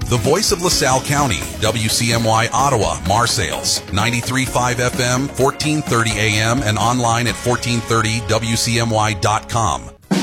The voice of LaSalle County, WCMY Ottawa, Marseilles, 93.5 FM, 1430 AM, and online at 1430WCMY.com.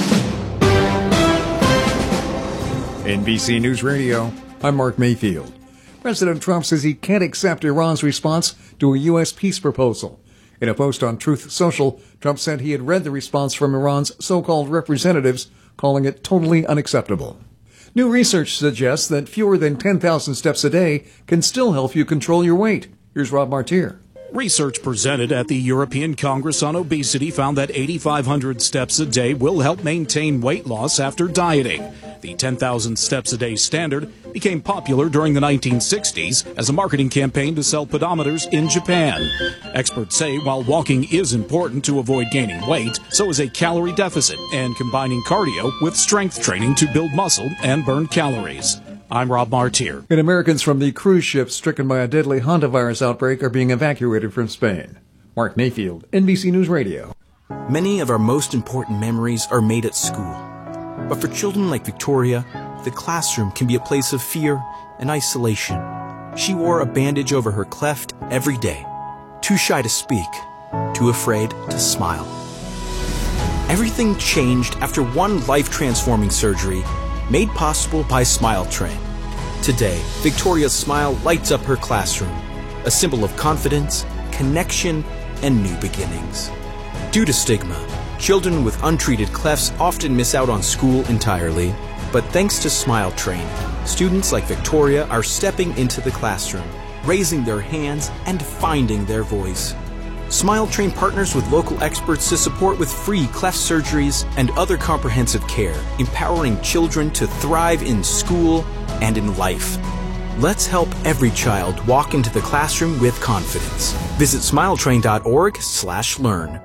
NBC News Radio, I'm Mark Mayfield. President Trump says he can't accept Iran's response to a U.S. peace proposal. In a post on Truth Social, Trump said he had read the response from Iran's so-called representatives, calling it totally unacceptable. New research suggests that fewer than 10,000 steps a day can still help you control your weight. Here's Rob Martier. Research presented at the European Congress on Obesity found that 8,500 steps a day will help maintain weight loss after dieting. The 10,000 steps a day standard became popular during the 1960s as a marketing campaign to sell pedometers in Japan. Experts say while walking is important to avoid gaining weight, so is a calorie deficit and combining cardio with strength training to build muscle and burn calories. I'm Rob Martier. And Americans from the cruise ship stricken by a deadly hantavirus outbreak are being evacuated from Spain. Mark Mayfield, NBC News Radio. Many of our most important memories are made at school. But for children like Victoria, the classroom can be a place of fear and isolation. She wore a bandage over her cleft every day. Too shy to speak, too afraid to smile. Everything changed after one life-transforming surgery made possible by Smile Train. Today, Victoria's smile lights up her classroom, a symbol of confidence, connection, and new beginnings. Due to stigma, children with untreated clefts often miss out on school entirely, but thanks to Smile Train, students like Victoria are stepping into the classroom, raising their hands, and finding their voice. Smile Train partners with local experts to support with free cleft surgeries and other comprehensive care, empowering children to thrive in school and in life. Let's help every child walk into the classroom with confidence. Visit smiletrain.org/learn.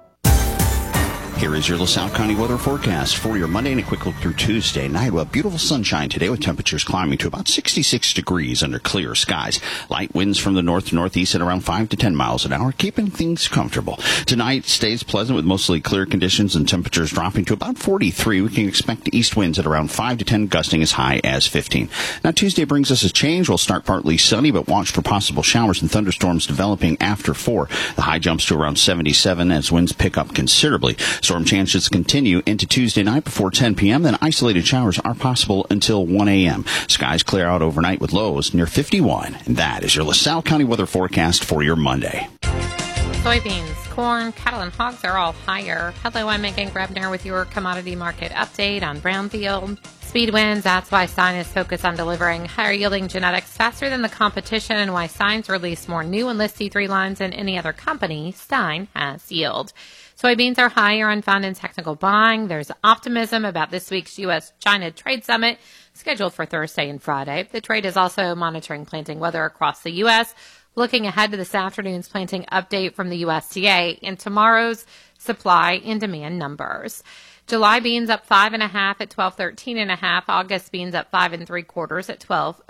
Here is your LaSalle County weather forecast for your Monday and a quick look through Tuesday night. Well, beautiful sunshine today with temperatures climbing to about 66 degrees under clear skies. Light winds from the north to northeast at around 5 to 10 miles an hour, keeping things comfortable. Tonight stays pleasant with mostly clear conditions and temperatures dropping to about 43. We can expect east winds at around 5 to 10, gusting as high as 15. Now, Tuesday brings us a change. We'll start partly sunny, but watch for possible showers and thunderstorms developing after 4. The high jumps to around 77 as winds pick up considerably. Storm chances continue into Tuesday night before 10 p.m. Then isolated showers are possible until 1 a.m. Skies clear out overnight with lows near 51. And that is your LaSalle County weather forecast for your Monday. Soybeans, corn, cattle, and hogs are all higher. Hello, I'm Megan Grebner with your commodity market update on Brownfield. Speed wins, that's why Stein is focused on delivering higher yielding genetics faster than the competition and why Stein's released more new Enlist C3 lines than any other company. Stein has yield. Soybeans are higher on fund and technical buying. There's optimism about this week's U.S.-China trade summit scheduled for Thursday and Friday. The trade is also monitoring planting weather across the U.S., looking ahead to this afternoon's planting update from the USDA and tomorrow's supply and demand numbers. July beans up 5.5 at 12.13.5. August beans up 5 3/4 at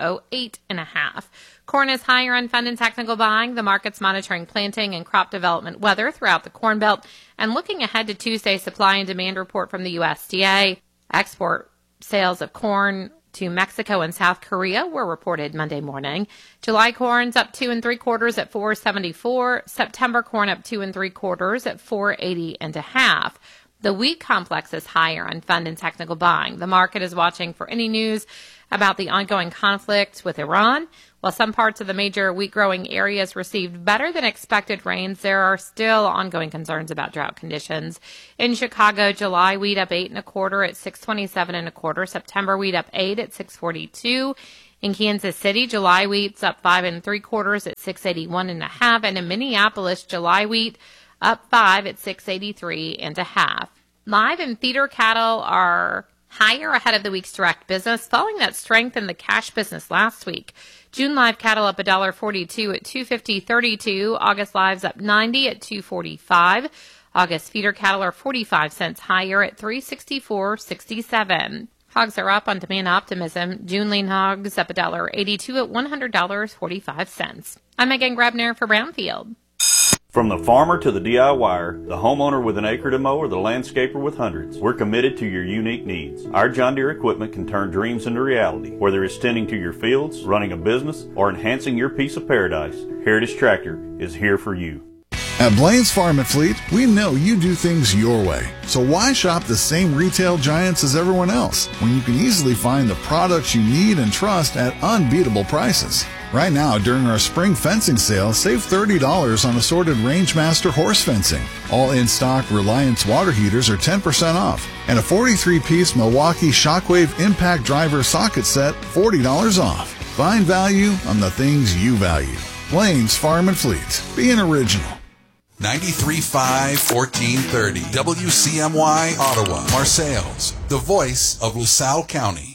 12.08.5. Corn is higher on fund and technical buying. The market's monitoring planting and crop development weather throughout the Corn Belt and looking ahead to Tuesday's supply and demand report from the USDA. Export sales of corn to Mexico and South Korea were reported Monday morning. July corn's up 2 3/4 at 4.74. September corn up 2 3/4 at 4.80.5. The wheat complex is higher on fund and technical buying. The market is watching for any news about the ongoing conflict with Iran. While some parts of the major wheat-growing areas received better than expected rains, there are still ongoing concerns about drought conditions. In Chicago, July wheat up 8 1/4 at 6.27 1/4. September wheat up 8 at 6.42. In Kansas City, July wheat's up 5 3/4 at 6.81.5. And in Minneapolis, July wheat up 5 at 6.83.5. Live and feeder cattle are higher ahead of the week's direct business, following that strength in the cash business last week. June live cattle up $1.42 at $250.32. August lives up 90 at $245. August feeder cattle are 45 cents higher at $364.67. Hogs are up on demand optimism. June lean hogs up $1.82 at $100.45. I'm Megan Grebner for Brownfield. From the farmer to the DIYer, the homeowner with an acre to mow, or the landscaper with hundreds, we're committed to your unique needs. Our John Deere equipment can turn dreams into reality. Whether it's tending to your fields, running a business, or enhancing your piece of paradise, Heritage Tractor is here for you. At Blaine's Farm and Fleet, we know you do things your way. So why shop the same retail giants as everyone else when you can easily find the products you need and trust at unbeatable prices? Right now, during our spring fencing sale, save $30 on assorted Rangemaster horse fencing. All in-stock Reliance water heaters are 10% off. And a 43-piece Milwaukee Shockwave Impact Driver socket set, $40 off. Find value on the things you value. Blaine's Farm and Fleet. Be an original. 93.5, 1430. WCMY, Ottawa. Marseilles, the voice of LaSalle County.